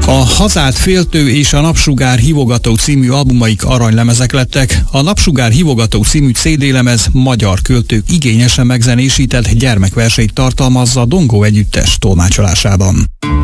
A Hazát féltő és a Napsugár hívogató című albumaik aranylemezek lettek. A Napsugár hívogató című CD-lemez magyar költők igényesen megzenésített gyermekverseit tartalmazza Dongó együttes tolmácsolásában.